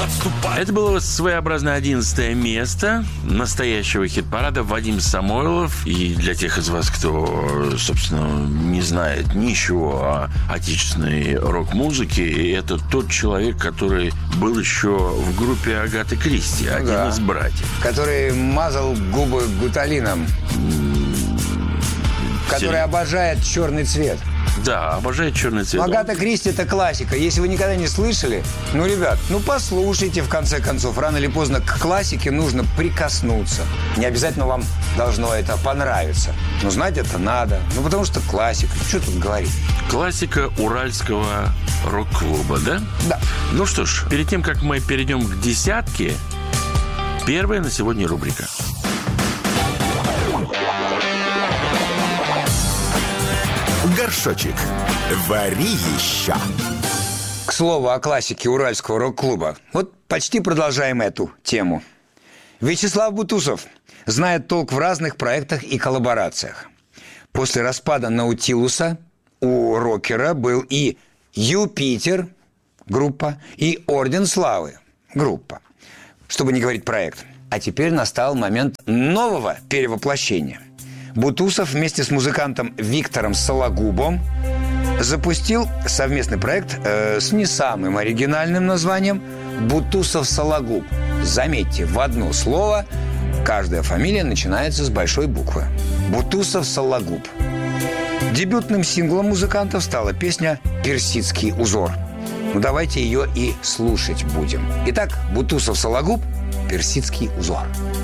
отступать. Это было своеобразное 11-е место настоящего хит-парада. Вадим Самойлов. И для тех из вас, кто, собственно, не знает ничего о отечественной рок-музыке, это тот человек, который был еще в группе Агаты Кристи, один из братьев. Который мазал губы гуталином. Который обожает черный цвет. Да, обожает черный цвет. Агата Кристи – это классика. Если вы никогда не слышали, ребят, послушайте, в конце концов. Рано или поздно к классике нужно прикоснуться. Не обязательно вам должно это понравиться. Но знать это надо. Потому что классика. Что тут говорить? Классика уральского рок-клуба, да? Да. Ну что ж, перед тем, как мы перейдем к десятке, первая на сегодня рубрика. Горшочек. Вари еще. К слову о классике уральского рок-клуба. Почти продолжаем эту тему. Вячеслав Бутусов знает толк в разных проектах и коллаборациях. После распада Наутилуса у рокера был и Юпитер, группа, и Орден Славы, группа. Чтобы не говорить проект. А теперь настал момент нового перевоплощения. Бутусов вместе с музыкантом Виктором Сологубом запустил совместный проект с не самым оригинальным названием «Бутусов-Сологуб». Заметьте, в одно слово каждая фамилия начинается с большой буквы. «Бутусов-Сологуб». Дебютным синглом музыкантов стала песня «Персидский узор». Давайте ее и слушать будем. Итак, Бутусов-Сологуб, «Персидский узор».